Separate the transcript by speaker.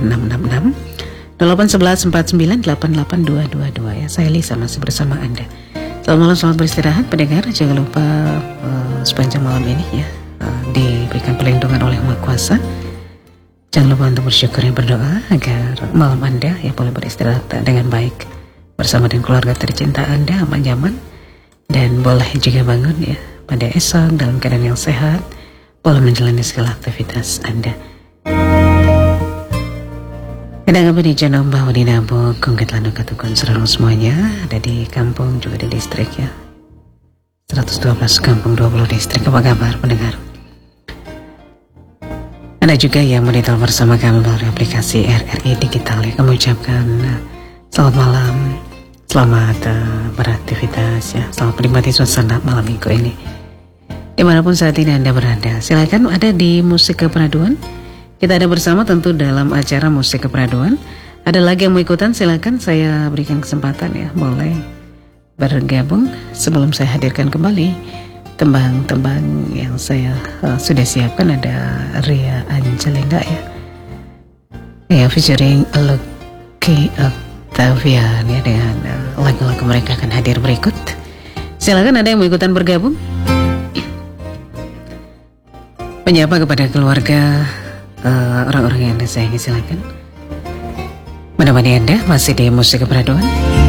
Speaker 1: 081149882222 ya. Saya Lisa masih bersama Anda. Selamat malam, selamat beristirahat pendengar. Jangan lupa sepanjang malam ini ya diberikan perlindungan oleh Yang Maha Kuasa. Jangan lupa untuk bersyukur dan berdoa agar malam Anda ya boleh beristirahat dengan baik bersama dengan keluarga tercinta Anda, aman nyaman, dan boleh juga bangun ya pada esok dalam keadaan yang sehat, boleh menjalani segala aktivitas Anda. Kadang apa di Janom Bawa di Nabo Kungket Lanu Katukun selalu semuanya ada di kampung juga di distrik ya 112 kampung 20 distrik. Apa kabar pendengar? Ada juga yang monitor bersama kami melalui aplikasi RRI Digital ya. Kami ucapkan selamat malam, selamat beraktivitas ya, selamat menikmati suasana malam minggu ini dimanapun saat ini Anda berada. Silakan ada di Musik Keperaduan. Kita ada bersama tentu dalam acara Musik Keperaduan. Ada lagi yang mau ikutan, silakan saya berikan kesempatan ya, boleh bergabung. Sebelum saya hadirkan kembali tembang-tembang yang saya sudah siapkan, ada Ria Angelina ya featuring Lucky Octavian ya, dengan lagu-lagu mereka akan hadir berikut. Silakan ada yang mau ikutan bergabung. Menyapa kepada keluarga, orang-orang yang Anda sayangi, silakan menemani Anda masih di Musik Keperaduan.